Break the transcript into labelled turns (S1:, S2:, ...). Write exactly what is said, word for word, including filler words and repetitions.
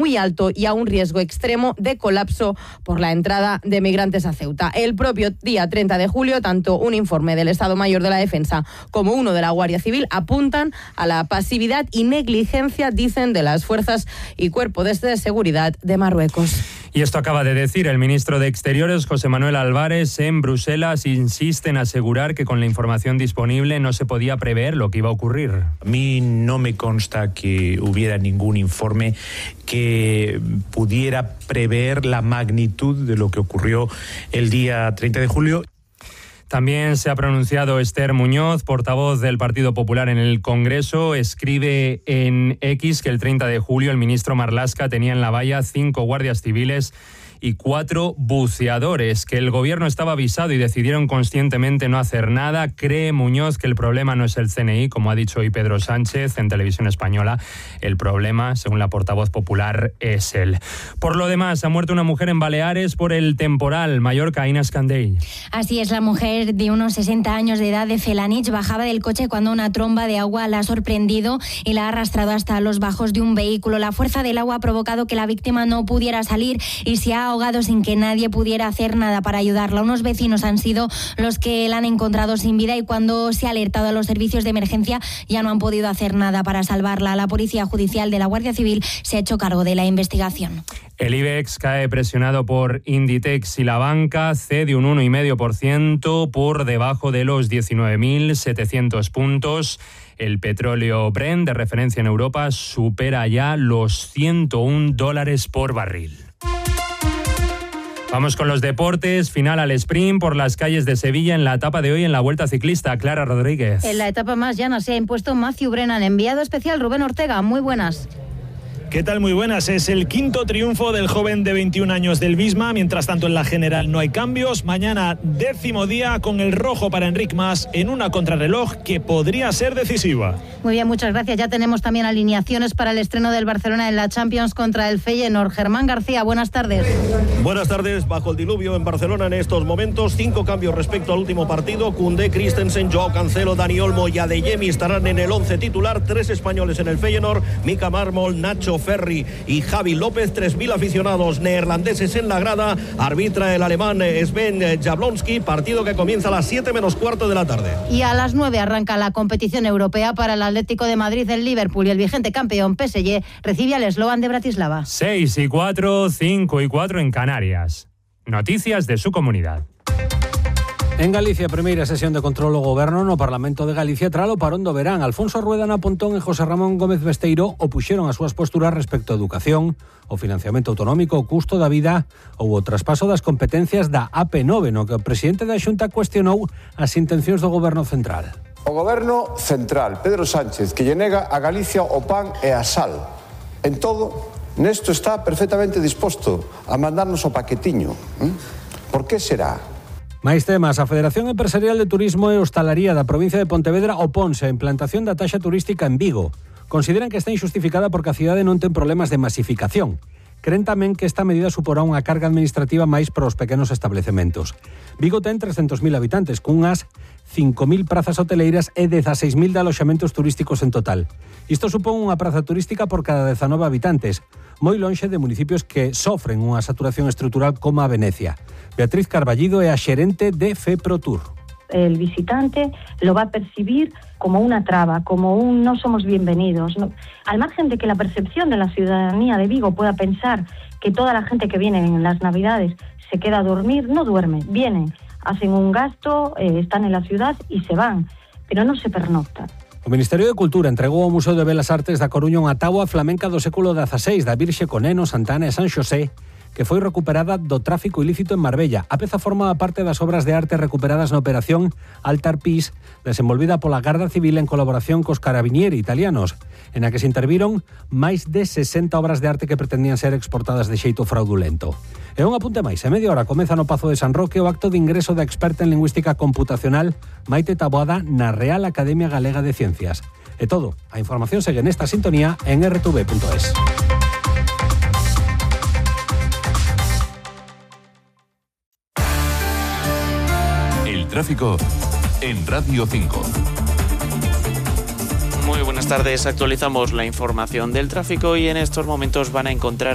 S1: muy alto y a un riesgo extremo de colapso por la entrada de migrantes a Ceuta. El propio día treinta de julio, tanto un informe del Estado Mayor de la Defensa como uno de la Guardia Civil apuntan a la pasividad y negligencia, dicen, de las fuerzas y cuerpo de seguridad de Marruecos.
S2: Y esto acaba de decir el ministro de Exteriores, José Manuel Álvarez, en Bruselas. Insiste en asegurar que con la información disponible no se podía prever lo que iba a ocurrir.
S3: A mí no me consta que hubiera ningún informe que pudiera prever la magnitud de lo que ocurrió el día treinta de julio.
S2: También se ha pronunciado Esther Muñoz, portavoz del Partido Popular en el Congreso. Escribe en X que el treinta de julio el ministro Marlaska tenía en la valla cinco guardias civiles y cuatro buceadores, que el gobierno estaba avisado y decidieron conscientemente no hacer nada. Cree Muñoz que el problema no es el C N I, como ha dicho hoy Pedro Sánchez en Televisión Española. El problema, según la portavoz popular, es él. Por lo demás, ha muerto una mujer en Baleares por el temporal. Mallorca, Inés Candell.
S4: Así es, la mujer de unos sesenta años de edad de Felanich bajaba del coche cuando una tromba de agua la ha sorprendido y la ha arrastrado hasta los bajos de un vehículo. La fuerza del agua ha provocado que la víctima no pudiera salir y se ha ahogado sin que nadie pudiera hacer nada para ayudarla. Unos vecinos han sido los que la han encontrado sin vida y cuando se ha alertado a los servicios de emergencia ya no han podido hacer nada para salvarla. La Policía Judicial de la Guardia Civil se ha hecho cargo de la investigación.
S2: El IBEX cae presionado por Inditex y la banca, cede un uno coma cinco por ciento por debajo de los diecinueve mil setecientos puntos. El petróleo Brent, de referencia en Europa, supera ya los ciento uno dólares por barril. Vamos con los deportes. Final al sprint por las calles de Sevilla en la etapa de hoy en la Vuelta Ciclista. Clara Rodríguez.
S5: En la etapa más llana se ha impuesto Matthew Brennan. Enviado especial Rubén Ortega. Muy buenas.
S6: ¿Qué tal? Muy buenas. Es el quinto triunfo del joven de veintiún años del Visma. Mientras tanto, en la general no hay cambios. Mañana, décimo día con el rojo para Enric Mas en una contrarreloj que podría ser decisiva.
S5: Muy bien, muchas gracias. Ya tenemos también alineaciones para el estreno del Barcelona en la Champions contra el Feyenoord. Germán García, buenas tardes.
S7: Buenas tardes. Bajo el diluvio en Barcelona en estos momentos. Cinco cambios respecto al último partido. Koundé, Christensen, Joao Cancelo, Dani Olmo y Adeyemi estarán en el once titular. Tres españoles en el Feyenoord. Mika Marmol, Nacho Ferri y Javi López. Tres mil aficionados neerlandeses en la grada. Arbitra el alemán Sven Jablonski. Partido que comienza a las siete menos cuarto de la tarde.
S5: Y a las nueve arranca la competición europea para el Atlético de Madrid en Liverpool y el vigente campeón P S G recibe al Slovan de Bratislava.
S2: seis y cuatro, cinco y cuatro en Canarias. Noticias de su comunidad.
S8: En Galicia, primeira sesión de control ao Goberno no Parlamento de Galicia tras o parón do verán. Alfonso Rueda na Pontón e José Ramón Gómez Besteiro opuxeron as súas posturas respecto a educación, o financiamento autonómico, o custo da vida ou o traspaso das competencias da A P nove, no que o presidente da Xunta cuestionou as intencións do Goberno central.
S9: O Goberno central, Pedro Sánchez, que lle nega a Galicia o pan e a sal. En todo, nesto está perfectamente disposto a mandarnos o paquetiño. Por que será?
S8: Máis temas, a Federación Empresarial de Turismo e Hostalaría da provincia de Pontevedra oponse a implantación da taxa turística en Vigo. Consideran que está injustificada porque a cidade non ten problemas de masificación. Creen tamén que esta medida suporá unha carga administrativa máis para os pequenos establecementos. Vigo ten trescentos mil habitantes, cunhas cinco mil prazas hoteleiras e dezaseis mil de aloxamentos turísticos en total. Isto supón unha praza turística por cada dezanove habitantes, moi lonxe de municipios que sofren unha saturación estrutural como a Venecia. Beatriz Carballido é a xerente de FEPROTUR.
S10: El visitante lo va a percibir como una traba, como un no somos bienvenidos. No, al margen de que la percepción de la ciudadanía de Vigo pueda pensar que toda la gente que viene en las Navidades se queda a dormir, no duerme, vienen, hacen un gasto, eh, están en la ciudad y se van, pero no se pernoctan.
S8: O Ministerio de Cultura entregou ao Museo de Belas Artes da Coruña unha táboa flamenca do século dezaseis da Virxe con Neno, Santana e San Xosé, que foi recuperada do tráfico ilícito en Marbella. A peza formaba parte das obras de arte recuperadas na operación Altar Peace, desenvolvida pola Garda Civil en colaboración cos carabinieri italianos, en a que se interviron máis de sesenta obras de arte que pretendían ser exportadas de xeito fraudulento. E un apunte máis, en media hora comeza no Pazo de San Roque o acto de ingreso da experta en lingüística computacional Maite Taboada na Real Academia Galega de Ciencias. E todo, a información segue nesta sintonía en erre te ve punto es.
S11: Tráfico en Radio cinco.
S12: Muy buenas tardes, actualizamos la información del tráfico y en estos momentos van a encontrar